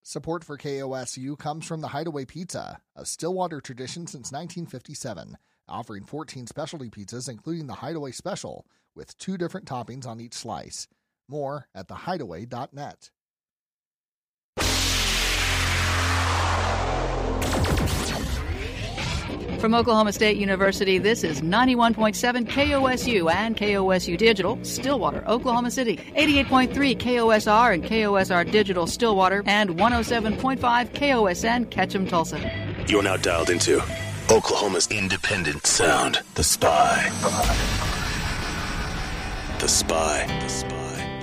Support for KOSU comes from the Hideaway Pizza, a Stillwater tradition since 1957, offering 14 specialty pizzas including the Hideaway Special, with 2 different toppings on each slice. More at thehideaway.net. From Oklahoma State University, this is 91.7 KOSU and KOSU Digital, Stillwater, Oklahoma City, 88.3 KOSR and KOSR Digital, Stillwater, and 107.5 KOSN, Ketchum, Tulsa. You're now dialed into Oklahoma's independent sound, The Spy. The Spy. The Spy.